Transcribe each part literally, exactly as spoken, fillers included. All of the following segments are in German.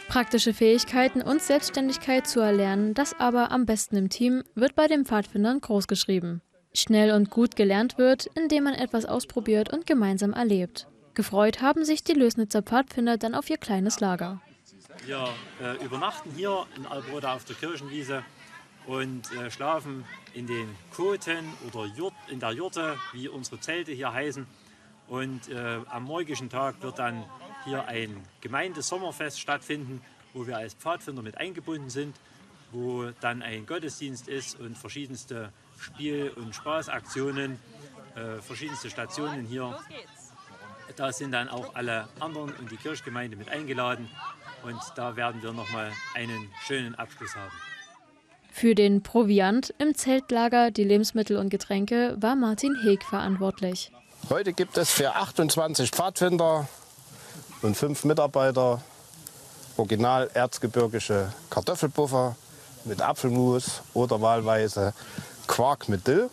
Praktische Fähigkeiten und Selbstständigkeit zu erlernen, das aber am besten im Team, wird bei den Pfadfindern großgeschrieben. Schnell und gut gelernt wird, indem man etwas ausprobiert und gemeinsam erlebt. Gefreut haben sich die Lößnitzer Pfadfinder dann auf ihr kleines Lager. Wir äh, übernachten hier in Albroda auf der Kirchenwiese und äh, schlafen in den Koten oder Jurt, in der Jurte, wie unsere Zelte hier heißen. Und äh, am morgigen Tag wird dann hier ein Gemeindesommerfest stattfinden, wo wir als Pfadfinder mit eingebunden sind, wo dann ein Gottesdienst ist und verschiedenste Spiel- und Spaßaktionen, äh, verschiedenste Stationen hier. Da sind dann auch alle anderen und die Kirchgemeinde mit eingeladen und da werden wir nochmal einen schönen Abschluss haben. Für den Proviant im Zeltlager, die Lebensmittel und Getränke, war Martin Heeg verantwortlich. Heute gibt es für achtundzwanzig Pfadfinder und fünf Mitarbeiter original erzgebirgische Kartoffelpuffer mit Apfelmus oder wahlweise Quark mit Dill.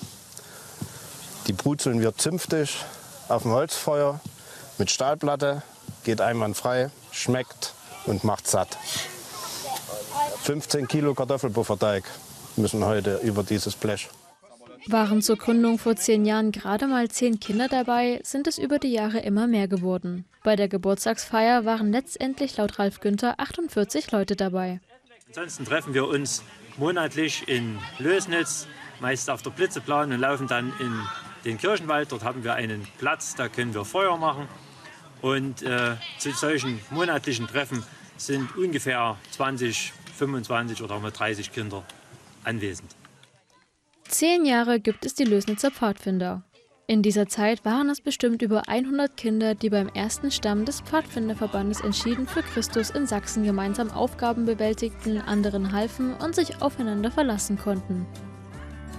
Die brutzeln wir zünftig auf dem Holzfeuer mit Stahlplatte, geht einwandfrei, schmeckt und macht satt. fünfzehn Kilo Kartoffelpufferteig müssen heute über dieses Blech. Waren zur Gründung vor zehn Jahren gerade mal zehn Kinder dabei, sind es über die Jahre immer mehr geworden. Bei der Geburtstagsfeier waren letztendlich laut Ralf Günther achtundvierzig Leute dabei. Ansonsten treffen wir uns monatlich in Lößnitz, meist auf der Blitzeplan und laufen dann in den Kirchenwald. Dort haben wir einen Platz, da können wir Feuer machen. Und äh, zu solchen monatlichen Treffen sind ungefähr zwanzig, fünfundzwanzig oder auch mal dreißig Kinder anwesend. Zehn Jahre gibt es die Lößnitzer Pfadfinder. In dieser Zeit waren es bestimmt über hundert Kinder, die beim ersten Stamm des Pfadfinderverbandes entschieden für Christus in Sachsen gemeinsam Aufgaben bewältigten, anderen halfen und sich aufeinander verlassen konnten.